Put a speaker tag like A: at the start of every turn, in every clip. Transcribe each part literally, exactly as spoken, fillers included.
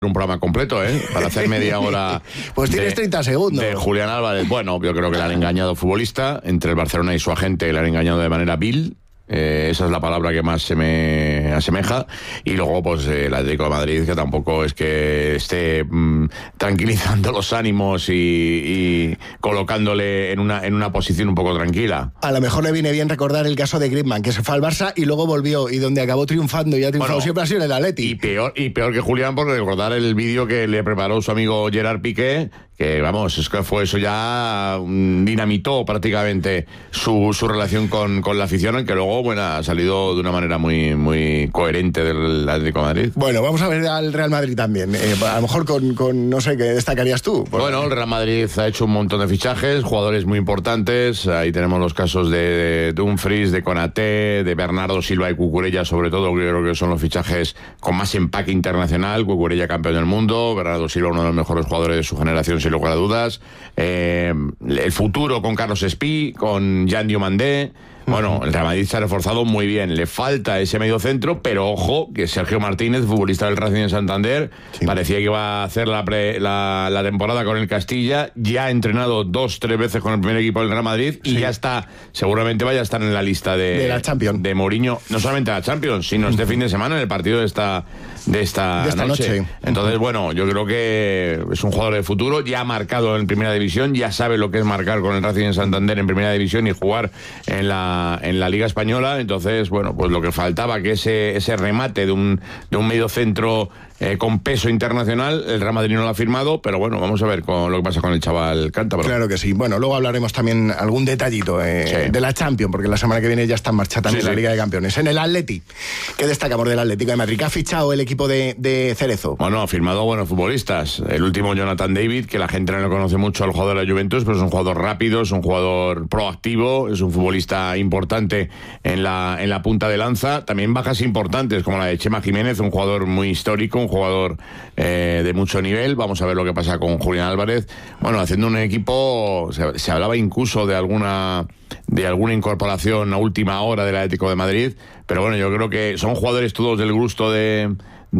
A: un programa completo, ¿eh? Para hacer media hora.
B: Pues tienes de, treinta segundos.
A: De Julián Álvarez. Bueno, yo creo que le han engañado futbolista. Entre el Barcelona y su agente le han engañado de manera vil. Eh, esa es la palabra que más se me asemeja. Y luego, pues, eh, el Atlético de Madrid, que tampoco es que esté mmm, tranquilizando los ánimos y, y colocándole en una, en una posición un poco tranquila.
B: A lo mejor le viene bien recordar el caso de Griezmann, que se fue al Barça y luego volvió, y donde acabó triunfando y ha triunfado bueno, siempre ha sido el Atleti.
A: Y peor, y peor que Julián, por recordar el vídeo que le preparó su amigo Gerard Piqué, que vamos, es que fue eso ya dinamitó prácticamente su, su relación con, con la afición, que luego, bueno, ha salido de una manera muy, muy coherente del Atlético de Madrid.
B: Bueno, vamos a ver al Real Madrid también. Eh, a lo mejor con, con, no sé, ¿qué destacarías tú?
A: Porque... Bueno, el Real Madrid ha hecho un montón de fichajes, jugadores muy importantes. Ahí tenemos los casos de Dumfries, de Konaté, de Bernardo Silva y Cucurella, sobre todo, que yo creo que son los fichajes con más empaque internacional. Cucurella campeón del mundo, Bernardo Silva uno de los mejores jugadores de su generación, sin lugar a dudas. Eh, el futuro con Carlos Espí, con Jan Diomandé. Bueno, el Real Madrid se ha reforzado muy bien. Le falta ese medio centro, pero ojo, que Sergio Martínez, futbolista del Racing de Santander, sí. parecía que iba a hacer la, pre, la, la temporada con el Castilla. Ya ha entrenado dos, tres veces con el primer equipo del Real Madrid y sí. ya está, seguramente vaya a estar en la lista de,
B: de la Champions.
A: De Mourinho, no solamente la Champions, sino este fin de semana en el partido de esta, de esta,
B: de esta noche.
A: noche. Entonces, bueno, yo creo que es un jugador de futuro, ya ha marcado en Primera División, ya sabe lo que es marcar con el Racing de Santander en Primera División y jugar en la en la Liga Española. Entonces, bueno, pues lo que faltaba, que ese, ese remate de un, de un medio centro eh, con peso internacional, el Real Madrid no lo ha firmado, pero bueno, vamos a ver con lo que pasa con el chaval cántabro.
B: Claro que sí. Bueno, luego hablaremos también algún detallito eh, sí. de la Champions, porque la semana que viene ya está en marcha también sí, la sí. Liga de Campeones. En el Atleti, ¿qué destacamos del Atlético de Madrid? ¿Qué ha fichado el equipo de, de Cerezo?
A: Bueno, ha firmado buenos futbolistas. El último, Jonathan David, que la gente no le conoce mucho al jugador de la Juventus, pero es un jugador rápido, es un jugador proactivo, es un futbolista importante en la, en la punta de lanza. También bajas importantes, como la de Chema Jiménez, un jugador muy histórico, un jugador eh, de mucho nivel. Vamos a ver lo que pasa con Julián Álvarez. Bueno, haciendo un equipo, se, se hablaba incluso de alguna de alguna incorporación a última hora del Atlético de Madrid, pero bueno, yo creo que son jugadores todos del gusto de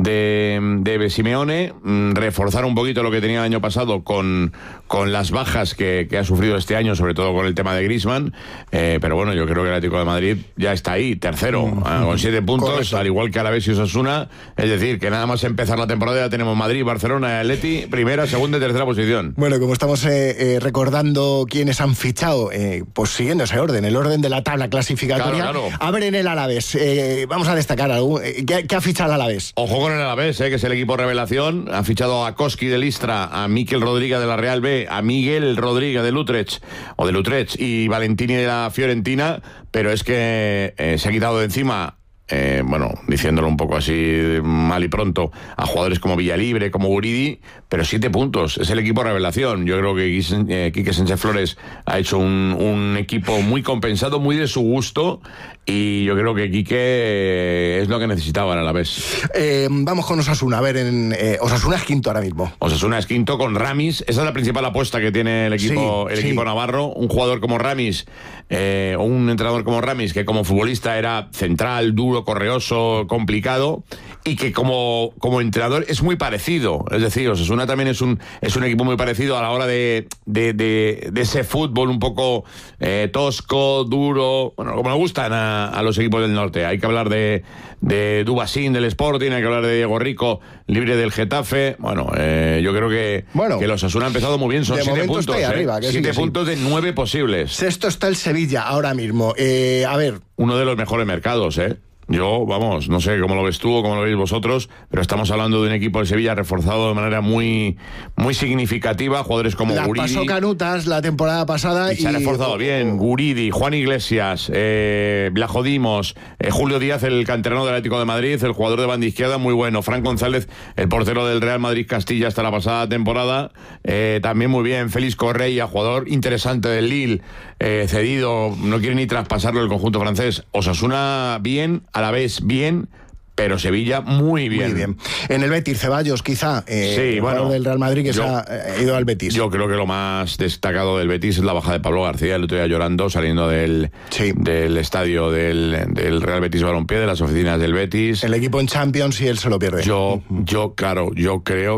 A: de, de Simeone, reforzar un poquito lo que tenía el año pasado con, con las bajas que, que ha sufrido este año, sobre todo con el tema de Griezmann, eh, pero bueno, yo creo que el Atlético de Madrid ya está ahí, tercero, mm, eh, con siete puntos, correcto. Al igual que Alavés y Osasuna, es decir, que nada más empezar la temporada ya tenemos Madrid, Barcelona y Atleti, primera, segunda y tercera posición.
B: Bueno, como estamos eh, eh, recordando quiénes han fichado, eh, pues siguiendo ese orden, el orden de la tabla clasificatoria,
A: claro, claro.
B: A ver en el Alavés, eh, vamos a destacar algo, eh, ¿qué, ¿qué ha fichado el Alavés?
A: Ojo con el Alavés, eh, que es el equipo revelación. Ha fichado a Koski del Istra, a Mikel Rodríguez de la Real B, a Miguel Rodríguez de Utrecht, o del Utrecht, y Valentini de la Fiorentina, pero es que eh, se ha quitado de encima, eh, bueno, diciéndolo un poco así mal y pronto, a jugadores como Villalibre, como Guridi, pero siete puntos, es el equipo revelación. Yo creo que eh, Quique Sánchez Flores ha hecho un, un equipo muy compensado, muy de su gusto, y yo creo que Quique eh, es lo que necesitaba a la vez.
B: Eh, vamos con Osasuna, a ver, en eh, Osasuna es quinto ahora mismo.
A: Osasuna es quinto con Ramis, esa es la principal apuesta que tiene el equipo, sí, el sí. equipo navarro. Un jugador como Ramis, eh, o un entrenador como Ramis, que como futbolista era central, duro, correoso, complicado, y que como, como entrenador es muy parecido. Es decir, Osasuna también es un, es un equipo muy parecido a la hora de, de, de, de ese fútbol un poco eh, tosco, duro, bueno, como le gustan a, a los equipos del norte. Hay que hablar de, de Dubasín del Sporting, hay que hablar de Diego Rico, libre del Getafe. Bueno, eh, yo creo que,
B: bueno,
A: que los Osasuna ha empezado muy bien, son siete puntos, eh,
B: arriba,
A: siete
B: sí,
A: puntos
B: sí.
A: de nueve posibles.
B: Sexto está el Sevilla ahora mismo. Eh, a ver,
A: uno de los mejores mercados, ¿eh? Yo, vamos, no sé cómo lo ves tú o cómo lo veis vosotros, pero estamos hablando de un equipo de Sevilla reforzado de manera muy muy significativa, jugadores como
B: la
A: Guridi.
B: Pasó Canutas la temporada pasada.
A: Y, y se ha reforzado bien, Guridi, Juan Iglesias, eh, Blajodimos, eh, Julio Díaz, el canterano del Atlético de Madrid, el jugador de banda izquierda, muy bueno, Fran González, el portero del Real Madrid Castilla hasta la pasada temporada, eh, también muy bien, Félix Correia, jugador interesante del Lille, eh, cedido, no quiere ni traspasarlo el conjunto francés. Osasuna bien, a la vez bien, pero Sevilla muy bien.
B: Muy bien. En el Betis, Ceballos, quizá, eh,
A: sí,
B: el
A: bueno,
B: del Real Madrid que
A: yo,
B: se ha eh, ido al Betis.
A: Yo creo que lo más destacado del Betis es la baja de Pablo García, el otro día llorando, saliendo del,
B: sí.
A: del estadio del, del Real Betis Balompié, de las oficinas del Betis.
B: El equipo en Champions y él se lo pierde.
A: Yo, yo claro, yo creo